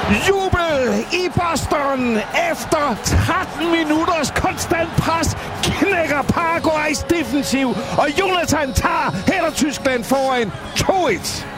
Jubel i Boston efter 13 minutters konstant pres knækker Paraguays defensiv, og Jonathan tager heller Tyskland foran 2-1.